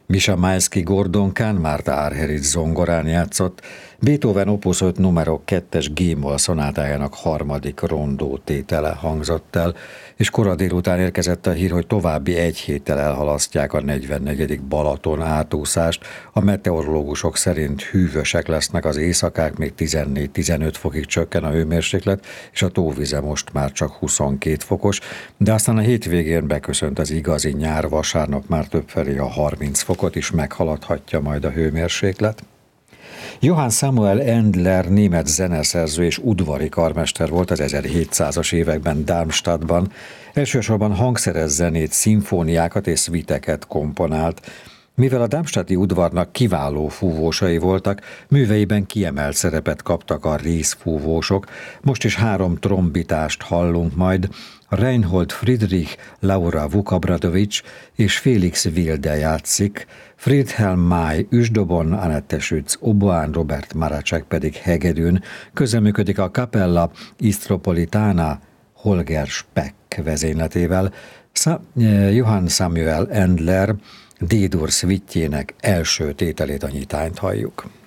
Misha Maisky Gordon Kahn Márta Argerich zongorán játszott, Beethoven Opus 5 numero 2-es G-moll szonátájának harmadik rondó tétele hangzott el, és kora délután érkezett a hír, hogy további egy héttel elhalasztják a 44. Balaton átúszást. A meteorológusok szerint hűvösek lesznek az éjszakák, még 14-15 fokig csökken a hőmérséklet, és a tóvize most már csak 22 fokos, de aztán a hétvégén beköszönt az igazi nyár, vasárnap már többfelé a 30 fokot is meghaladhatja majd a hőmérséklet. Johann Samuel Endler német zeneszerző és udvari karmester volt az 1700-as években Darmstadtban. Elsősorban hangszeres zenét, szimfóniákat és szviteket komponált. Mivel a darmstadti udvarnak kiváló fúvósai voltak, műveiben kiemelt szerepet kaptak a részfúvósok. Most is 3 trombitást hallunk majd, Reinhold Friedrich, Laura Vukabradovics és Felix Wilde játszik, Friedhelm May üsdobon, Annette Schütz oboán, Robert Maracek pedig hegedűn, közreműködik a Capella Istropolitana Holger Speck vezényletével. Johann Samuel Endler D-dur szvittjének első tételét, a nyitányt halljuk.